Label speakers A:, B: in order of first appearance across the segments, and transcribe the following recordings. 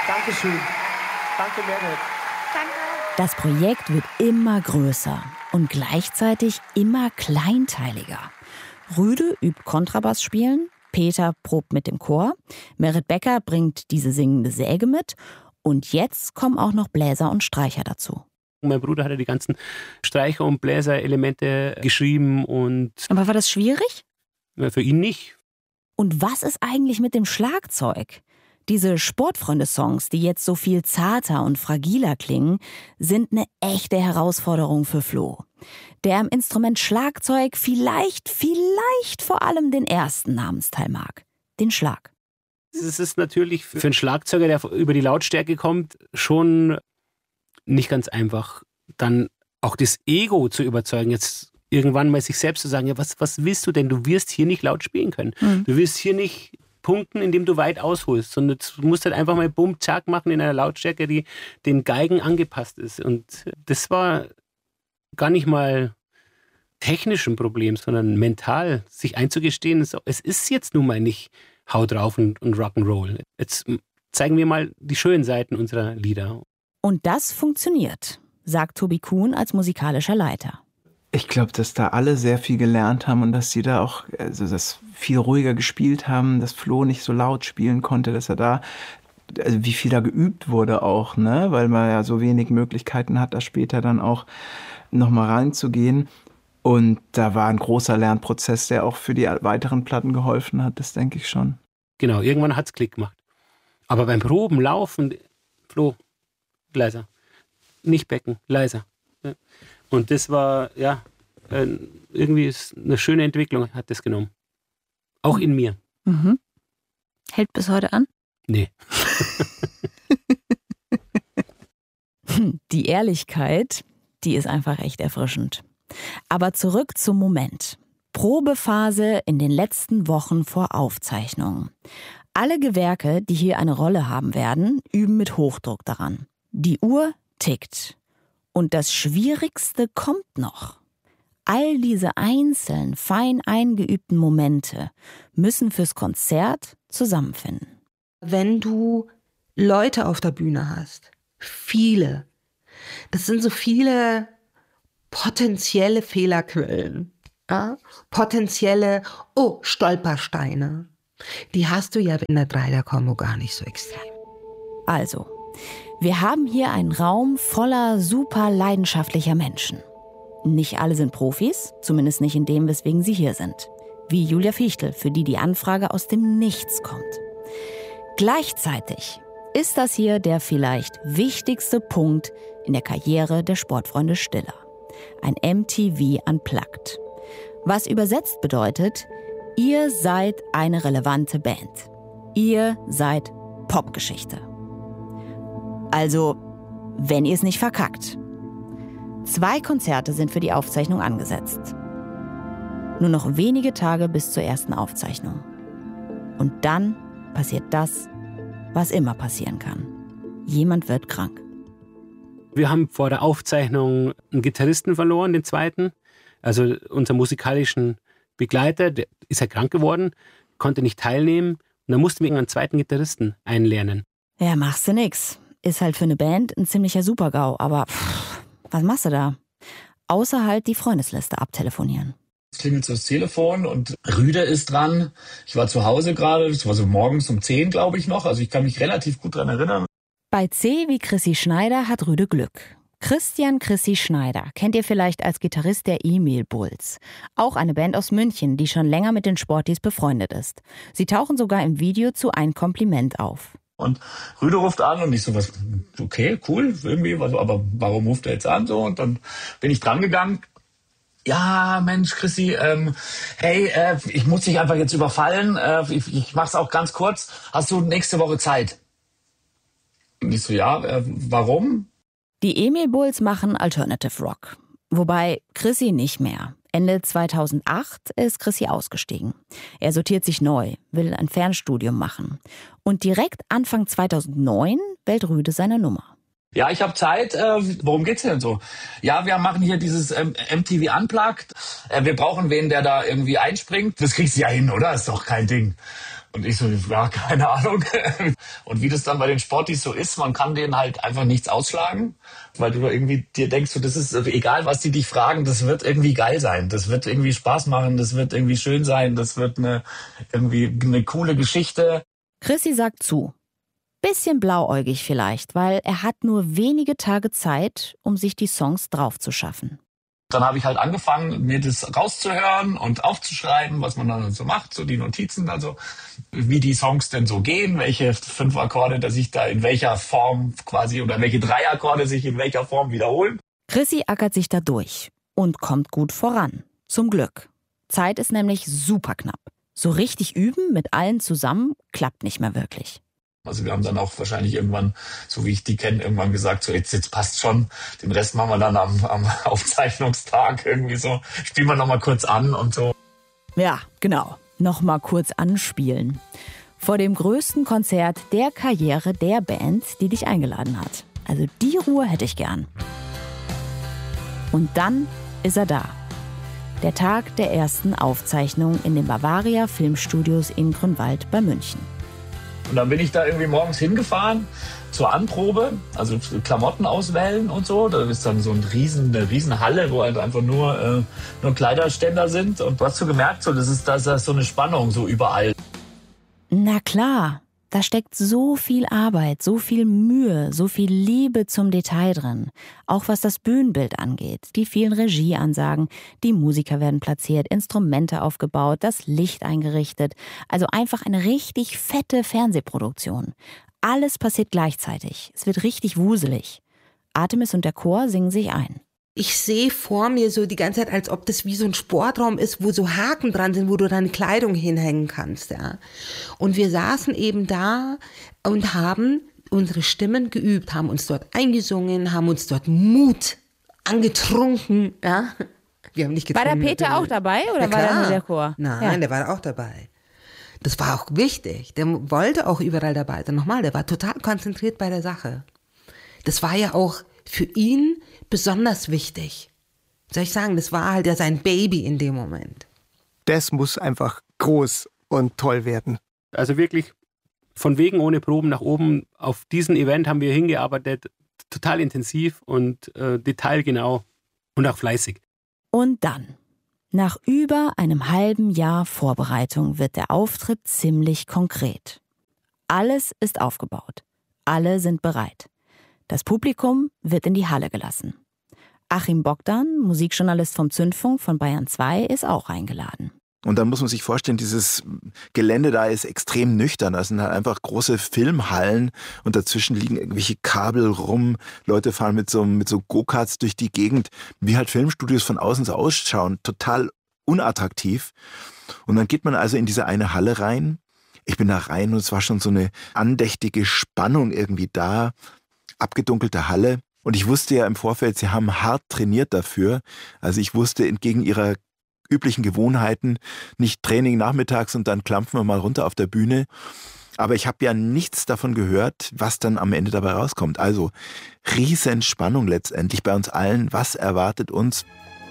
A: Dankeschön. Danke, Meredith.
B: Das Projekt wird immer größer und gleichzeitig immer kleinteiliger. Rüde übt Kontrabass spielen, Peter probt mit dem Chor, Merit Becker bringt diese singende Säge mit und jetzt kommen auch noch Bläser und Streicher dazu.
C: Mein Bruder hatte die ganzen Streicher- und Bläserelemente geschrieben.
B: Aber war das schwierig?
C: Für ihn nicht.
B: Und was ist eigentlich mit dem Schlagzeug? Diese Sportfreunde-Songs, die jetzt so viel zarter und fragiler klingen, sind eine echte Herausforderung für Flo. Der am Instrument Schlagzeug vielleicht vor allem den ersten Namensteil mag. Den Schlag.
C: Es ist natürlich für einen Schlagzeuger, der über die Lautstärke kommt, schon nicht ganz einfach, dann auch das Ego zu überzeugen, jetzt irgendwann mal sich selbst zu sagen, ja, was willst du denn? Du wirst hier nicht laut spielen können. Du wirst hier nicht punkten, indem du weit ausholst, sondern du musst halt einfach mal Bumm, Zack machen in einer Lautstärke, die den Geigen angepasst ist. Und das war gar nicht mal technisch ein Problem, sondern mental, sich einzugestehen, es ist jetzt nun mal nicht Hau drauf und Rock'n'Roll. Jetzt zeigen wir mal die schönen Seiten unserer Lieder.
B: Und das funktioniert, sagt Tobi Kuhn als musikalischer Leiter.
D: Ich glaube, dass da alle sehr viel gelernt haben und dass sie da auch das viel ruhiger gespielt haben, dass Flo nicht so laut spielen konnte, dass er da, also wie viel da geübt wurde auch, ne? Weil man ja so wenig Möglichkeiten hat, da später dann auch nochmal reinzugehen. Und da war ein großer Lernprozess, der auch für die weiteren Platten geholfen hat, das denke ich schon.
C: Genau, irgendwann hat es Klick gemacht. Aber beim Proben, Laufen, Flo, leiser. Nicht Becken, leiser. Ja. Und das war, ja, irgendwie ist eine schöne Entwicklung, hat das genommen. Auch in mir.
B: Mhm. Hält bis heute an?
C: Nee.
B: Die Ehrlichkeit, die ist einfach echt erfrischend. Aber zurück zum Moment. Probephase in den letzten Wochen vor Aufzeichnung. Alle Gewerke, die hier eine Rolle haben werden, üben mit Hochdruck daran. Die Uhr tickt. Und das Schwierigste kommt noch. All diese einzelnen, fein eingeübten Momente müssen fürs Konzert zusammenfinden.
E: Wenn du Leute auf der Bühne hast, viele, das sind so viele potenzielle Fehlerquellen, ja? Potenzielle Stolpersteine. Die hast du ja in der Dreier-Kombo gar nicht so extrem.
B: Also, wir haben hier einen Raum voller super leidenschaftlicher Menschen. Nicht alle sind Profis, zumindest nicht in dem, weswegen sie hier sind. Wie Julia Fichtel, für die die Anfrage aus dem Nichts kommt. Gleichzeitig ist das hier der vielleicht wichtigste Punkt in der Karriere der Sportfreunde Stiller. Ein MTV Unplugged. Was übersetzt bedeutet, ihr seid eine relevante Band. Ihr seid Popgeschichte. Also, wenn ihr es nicht verkackt. 2 Konzerte sind für die Aufzeichnung angesetzt. Nur noch wenige Tage bis zur ersten Aufzeichnung. Und dann passiert das, was immer passieren kann. Jemand wird krank.
C: Wir haben vor der Aufzeichnung einen Gitarristen verloren, den zweiten. Also unseren musikalischen Begleiter, der ist ja krank geworden, konnte nicht teilnehmen. Und dann mussten wir einen zweiten Gitarristen einlernen.
B: Ja, machst du nix. Ist halt für eine Band ein ziemlicher Super-GAU. Aber was machst du da? Außer halt die Freundesliste abtelefonieren.
F: Es klingelt so das Telefon und Rüde ist dran. Ich war zu Hause gerade, das war so morgens um 10, glaube ich noch. Also ich kann mich relativ gut dran erinnern.
B: Bei C wie Chrissy Schneider hat Rüde Glück. Christian Chrissy Schneider kennt ihr vielleicht als Gitarrist der Emil Bulls. Auch eine Band aus München, die schon länger mit den Sportis befreundet ist. Sie tauchen sogar im Video zu Ein Kompliment auf.
F: Und Rüde ruft an und ich so, was, okay, cool, irgendwie, aber warum ruft er jetzt an? So, und dann bin ich dran gegangen. Ja, Mensch, Chrissy, hey, ich muss dich einfach jetzt überfallen. Ich mach's auch ganz kurz. Hast du nächste Woche Zeit? Und ich so, ja, warum?
B: Die Emil Bulls machen Alternative Rock. Wobei Chrissy nicht mehr. Ende 2008 ist Chrissy ausgestiegen. Er sortiert sich neu, will ein Fernstudium machen. Und direkt Anfang 2009 wählt Rüde seine Nummer.
F: Ja, ich habe Zeit. Worum geht's denn so? Ja, wir machen hier dieses MTV Unplugged. Wir brauchen wen, der da irgendwie einspringt. Das kriegst du ja hin, oder? Ist doch kein Ding. Und ich so, ja, keine Ahnung. Und wie das dann bei den Sportis so ist, man kann denen halt einfach nichts ausschlagen, weil du irgendwie dir denkst, so, das ist egal, was die dich fragen, das wird irgendwie geil sein, das wird irgendwie Spaß machen, das wird irgendwie schön sein, das wird irgendwie eine coole Geschichte.
B: Chrissy sagt zu. Bisschen blauäugig vielleicht, weil er hat nur wenige Tage Zeit, um sich die Songs drauf zu schaffen.
F: Dann habe ich halt angefangen, mir das rauszuhören und aufzuschreiben, was man dann so macht, so die Notizen, also wie die Songs denn so gehen, welche 5 Akkorde, dass ich da in welcher Form quasi oder welche 3 Akkorde sich in welcher Form wiederholen.
B: Chrissy ackert sich da durch und kommt gut voran. Zum Glück. Zeit ist nämlich super knapp. So richtig üben mit allen zusammen klappt nicht mehr wirklich.
F: Also wir haben dann auch wahrscheinlich irgendwann, so wie ich die kenne, irgendwann gesagt, so jetzt passt schon. Den Rest machen wir dann am Aufzeichnungstag irgendwie so. Spielen wir nochmal kurz an und so.
B: Ja, genau. Nochmal kurz anspielen. Vor dem größten Konzert der Karriere der Band, die dich eingeladen hat. Also die Ruhe hätte ich gern. Und dann ist er da. Der Tag der ersten Aufzeichnung in den Bavaria Filmstudios in Grünwald bei München.
F: Und dann bin ich da irgendwie morgens hingefahren zur Anprobe, also Klamotten auswählen und so. Da ist dann so eine riesen Halle, wo halt einfach nur Kleiderständer sind. Und du hast so gemerkt, so, da ist so eine Spannung so überall.
B: Na klar, da steckt so viel Arbeit, so viel Mühe, so viel Liebe zum Detail drin. Auch was das Bühnenbild angeht. Die vielen Regieansagen, die Musiker werden platziert, Instrumente aufgebaut, das Licht eingerichtet. Also einfach eine richtig fette Fernsehproduktion. Alles passiert gleichzeitig. Es wird richtig wuselig. Artemis und der Chor singen sich ein.
E: Ich sehe vor mir so die ganze Zeit, als ob das wie so ein Sportraum ist, wo so Haken dran sind, wo du deine Kleidung hinhängen kannst. Ja. Und wir saßen eben da und haben unsere Stimmen geübt, haben uns dort eingesungen, haben uns dort Mut angetrunken. Ja. Wir haben nicht getrunken.
B: War der Peter auch dabei oder war da nur der Chor?
E: Nein, der war auch dabei. Das war auch wichtig. Der wollte auch überall dabei sein. Nochmal, der war total konzentriert bei der Sache. Das war ja auch für ihn besonders wichtig. Soll ich sagen, das war halt ja sein Baby in dem Moment.
A: Das muss einfach groß und toll werden.
C: Also wirklich von wegen ohne Proben nach oben. Auf diesen Event haben wir hingearbeitet, total intensiv und detailgenau und auch fleißig.
B: Und dann, nach über einem halben Jahr Vorbereitung, wird der Auftritt ziemlich konkret. Alles ist aufgebaut. Alle sind bereit. Das Publikum wird in die Halle gelassen. Achim Bogdan, Musikjournalist vom Zündfunk von Bayern 2, ist auch eingeladen.
G: Und dann muss man sich vorstellen, dieses Gelände da ist extrem nüchtern. Das sind halt einfach große Filmhallen und dazwischen liegen irgendwelche Kabel rum. Leute fahren mit so Go-Karts durch die Gegend, wie halt Filmstudios von außen so ausschauen. Total unattraktiv. Und dann geht man also in diese eine Halle rein. Ich bin da rein und es war schon so eine andächtige Spannung irgendwie da. Abgedunkelte Halle. Und ich wusste ja im Vorfeld, sie haben hart trainiert dafür. Also ich wusste entgegen ihrer üblichen Gewohnheiten nicht Training nachmittags und dann klampfen wir mal runter auf der Bühne. Aber ich habe ja nichts davon gehört, was dann am Ende dabei rauskommt. Also riesen Spannung letztendlich bei uns allen. Was erwartet uns?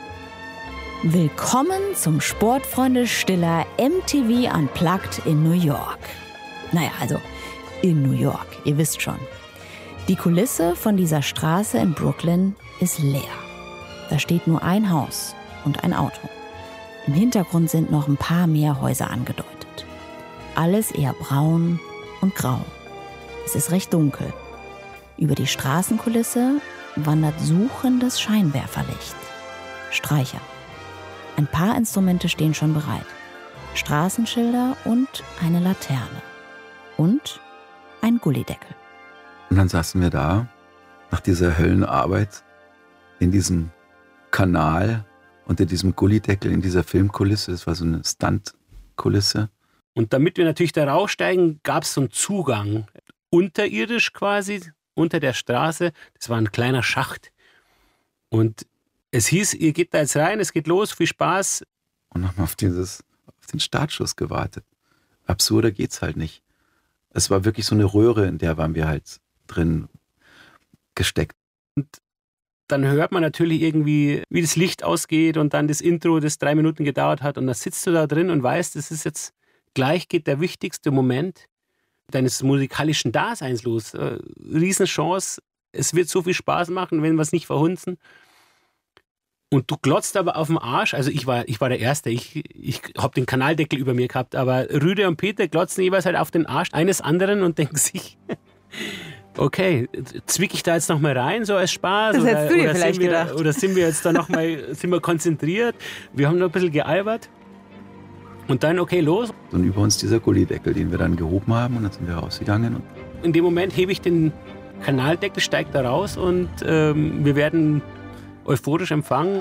B: Willkommen zum Sportfreunde Stiller MTV Unplugged in New York. Naja, also in New York, ihr wisst schon. Die Kulisse von dieser Straße in Brooklyn ist leer. Da steht nur ein Haus und ein Auto. Im Hintergrund sind noch ein paar mehr Häuser angedeutet. Alles eher braun und grau. Es ist recht dunkel. Über die Straßenkulisse wandert suchendes Scheinwerferlicht. Streicher. Ein paar Instrumente stehen schon bereit. Straßenschilder und eine Laterne. Und ein Gullydeckel.
H: Und dann saßen wir da, nach dieser Höllenarbeit, in diesem Kanal, unter diesem Gullydeckel, in dieser Filmkulisse. Das war so eine Stuntkulisse.
C: Und damit wir natürlich da raussteigen, gab es so einen Zugang. Unterirdisch quasi, unter der Straße. Das war ein kleiner Schacht. Und es hieß, ihr geht da jetzt rein, es geht los, viel Spaß.
H: Und haben auf den Startschuss gewartet. Absurder geht's halt nicht. Es war wirklich so eine Röhre, in der waren wir halt drin gesteckt.
C: Und dann hört man natürlich irgendwie, wie das Licht ausgeht und dann das Intro, das 3 Minuten gedauert hat. Und dann sitzt du da drin und weißt, das ist jetzt gleich geht der wichtigste Moment deines musikalischen Daseins los. Riesenchance, es wird so viel Spaß machen, wenn wir es nicht verhunzen. Und du glotzt aber auf den Arsch. Also ich war der Erste, ich habe den Kanaldeckel über mir gehabt, aber Rüde und Peter glotzen jeweils halt auf den Arsch eines anderen und denken sich, okay, zwick ich da jetzt noch mal rein, so als Spaß?
E: Das hättest du dir vielleicht gedacht.
C: Oder sind wir jetzt da noch mal, sind wir konzentriert? Wir haben noch ein bisschen gealbert. Und dann, okay, los.
H: Und über uns dieser Gullideckel, den wir dann gehoben haben, und dann sind wir rausgegangen. Und
C: in dem Moment hebe ich den Kanaldeckel, steige da raus und wir werden euphorisch empfangen.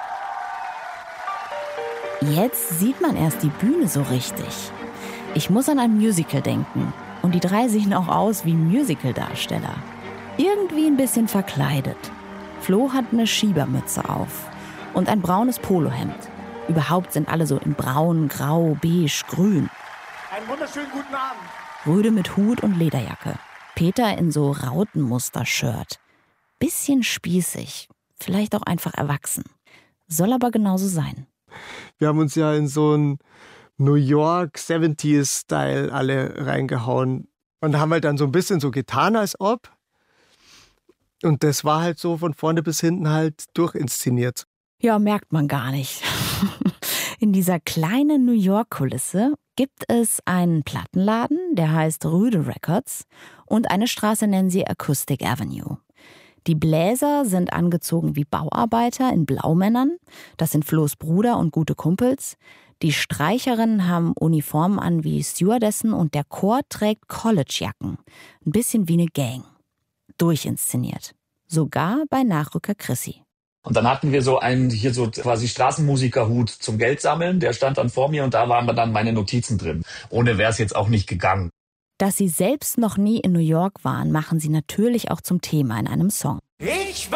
B: Jetzt sieht man erst die Bühne so richtig. Ich muss an ein Musical denken. Und die 3 sehen auch aus wie Musical-Darsteller. Irgendwie ein bisschen verkleidet. Flo hat eine Schiebermütze auf und ein braunes Polohemd. Überhaupt sind alle so in braun, grau, beige, grün.
I: Einen wunderschönen guten Abend.
B: Rüde mit Hut und Lederjacke. Peter in so Rautenmuster-Shirt. Bisschen spießig. Vielleicht auch einfach erwachsen. Soll aber genauso sein.
A: Wir haben uns ja in so einen New York 70s-Style alle reingehauen und haben halt dann so ein bisschen so getan, als ob. Und das war halt so von vorne bis hinten halt durchinszeniert.
B: Ja, merkt man gar nicht. In dieser kleinen New York-Kulisse gibt es einen Plattenladen, der heißt Rüde Records, und eine Straße nennen sie Acoustic Avenue. Die Bläser sind angezogen wie Bauarbeiter in Blaumännern. Das sind Flo's Bruder und gute Kumpels. Die Streicherinnen haben Uniformen an wie Stewardessen und der Chor trägt Collegejacken. Ein bisschen wie eine Gang. Durchinszeniert. Sogar bei Nachrücker Chrissy.
F: Und dann hatten wir so einen hier so quasi Straßenmusikerhut zum Geld sammeln. Der stand dann vor mir und da waren dann meine Notizen drin. Ohne wäre es jetzt auch nicht gegangen.
B: Dass sie selbst noch nie in New York waren, machen sie natürlich auch zum Thema in einem Song.
I: Ich